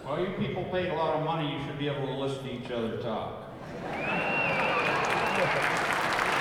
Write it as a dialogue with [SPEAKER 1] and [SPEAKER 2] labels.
[SPEAKER 1] Well, you people paid a lot of money, you should be able to listen to each other talk.